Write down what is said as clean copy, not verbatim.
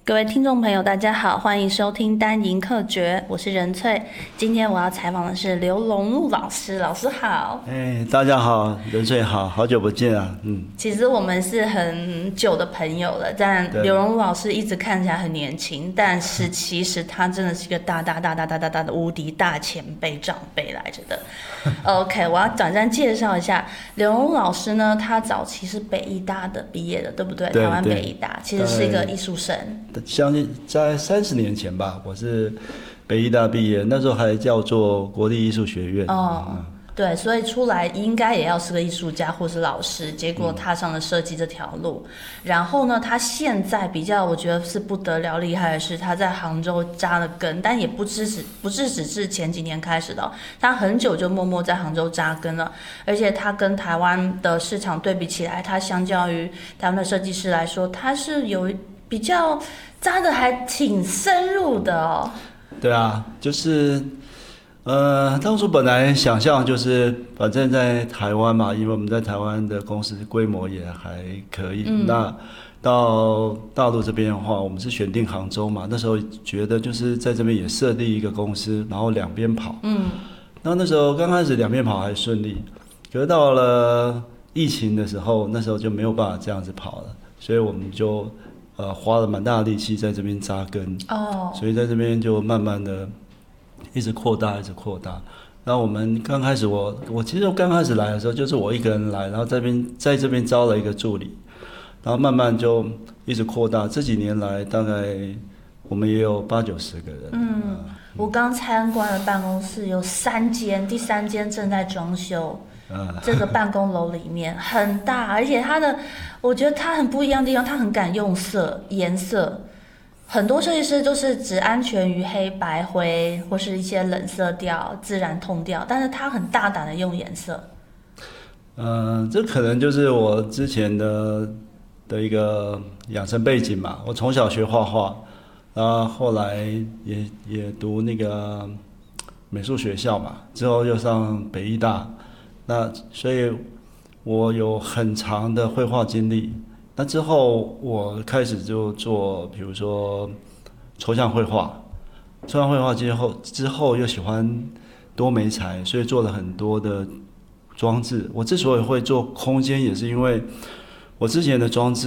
各位听众朋友，大家好，欢迎收听单营客诀，我是任翠。今天我要采访的是刘荣禄老师，老师好。 大家好，任翠好，好久不见啊。 其实我们是很久的朋友了，但刘荣禄老师一直看起来很年轻，但是其实他真的是一个大的无敌大前辈长辈来着的。OK， 我要短暂介绍一下刘荣禄老师呢，他早期是北艺大的毕业的，对不对？ 对， 台湾北艺大其实是一个艺术生。 相信在30年前吧，我是北艺大毕业，那时候还叫做国立艺术学院。 对，所以出来应该也要是个艺术家或是老师，结果踏上了设计这条路。然后呢，他现在比较我觉得是不得了厉害的是，他在杭州扎了根，但也不只是前几年开始的他很久就默默在杭州扎根了。而且他跟台湾的市场对比起来，他相较于台湾的设计师来说，他是有比较扎的还挺深入的哦。 对啊，就是当初本来想象就是，反正在台湾嘛，因为我们在台湾的公司规模也还可以。那到大陆这边的话，我们是选定杭州嘛，那时候觉得就是在这边也设立一个公司，然后两边跑。那时候刚开始两边跑还顺利，可是到了疫情的时候，那时候就没有办法这样子跑了，所以我们就花了蛮大的力气在这边扎根。所以在这边就慢慢的一直扩大。那我们刚开始其实我刚开始来的时候就是我一个人来，然后在这边招了一个助理，然后慢慢就一直扩大。这几年来大概我们也有80-90个人。 我刚参观了办公室，有3间，第3间正在装修。这个办公楼里面很大，而且我觉得它很不一样的地方，它很敢用颜色。很多设计师就是只安全于黑白灰或是一些冷色调、自然痛调，但是他很大胆的用颜色。 这可能就是我之前的一个养成背景嘛。我从小学画画，然后后来也读那个美术学校嘛，之后又上北艺大，那所以我有很长的绘画经历。那之后我开始就做，比如说抽象绘画之后又喜欢多媒材，所以做了很多的装置。我之所以会做空间，也是因为我之前的装置